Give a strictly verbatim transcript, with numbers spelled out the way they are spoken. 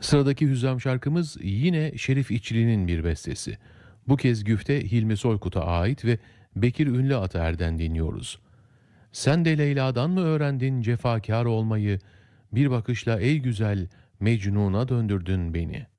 Sıradaki Hüzzam şarkımız yine Şerif İçli'nin bir bestesi. Bu kez güfte Hilmi Soykut'a ait ve Bekir Ünlü Ataer'den dinliyoruz. Sen de Leyla'dan mı öğrendin cefakâr olmayı, bir bakışla ey güzel Mecnun'a döndürdün beni.